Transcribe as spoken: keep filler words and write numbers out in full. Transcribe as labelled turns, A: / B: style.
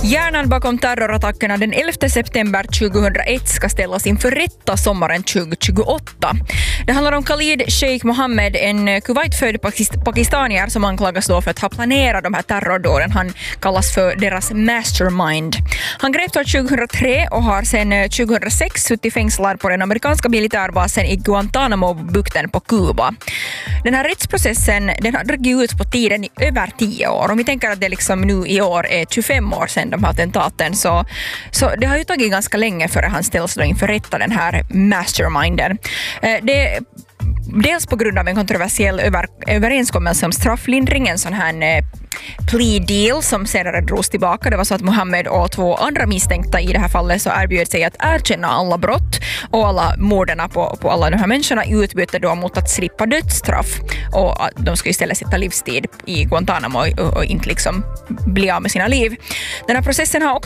A: Hjärnan bakom terrorattackerna den elfte september tjugohundraett ska ställas inför rätta sommaren tjugohundratjugoåtta. Det handlar om Khalid Sheikh Mohammed, en Kuwait-född pakistanier som anklagas då för att ha planerat de här terrordåden. Han kallas för deras mastermind. Han greps år tjugohundratre och har sedan tjugohundrasex suttit fängslad på den amerikanska militärbasen i Guantanamo-bukten på Kuba. Den här rättsprocessen den har dragit ut på tiden i över tio år. Om vi tänker att det liksom nu i år är tjugofem år sedan de här attentaten, så, så det har ju tagit ganska länge före han ställs då inför rätta, den här masterminden. Det dels på grund av en kontroversiell över, överenskommelse om strafflindring, en sån här eh, plea deal som senare drogs tillbaka. Det var så att Mohammed och två andra misstänkta i det här fallet så erbjöd sig att erkänna alla brott och alla morden på, på alla de här människorna i utbyte då mot att slippa dödsstraff, och att de skulle istället sitta livstid i Guantanamo och, och inte liksom bli av med sina liv. Den här processen har också